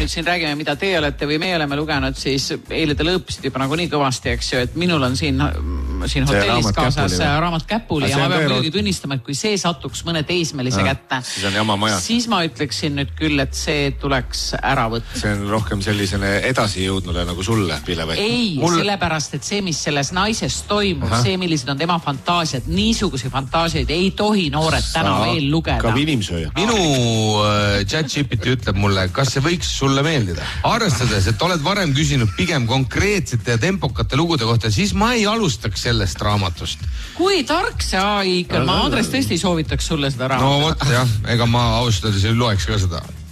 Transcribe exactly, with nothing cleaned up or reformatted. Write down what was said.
nüüd siin räägime, mida te olete või me oleme lugenud, siis eile te lõõpisid juba nagu nii kõvasti, eks ju, et minul on siin, siin hotellis kaasas raamat käpuli ja ma pean muidugi tunnistama, et kui see satuks mõne teismelise kätte, siis on jama majas. Siis ma ütleksin nüüd küll, et see tuleks ära võtta. See on rohkem sellisene edasi jõudnule nagu sulle, Pille. Ei, Mul... sellepärast, et see, mis selles naises toimub, Aha. see, millised on tema fantaasiad, niisuguse fantaasiaid ei tohi noored täna Sa... veel lugeda. Ka inimsööja. Minu äh, chat-GPT ütleb mulle, kas see võiks sulle meeldida. Arvestades, et oled varem küsinud pigem konkreetsete ja tempokate lugude kohta, siis ma ei alustaks sellest raamatust. Kui tark see A I ikka, ma Andres tõesti soovitaks sulle seda raamatust. No vot jah, ega ma austades ei loeks ka seda.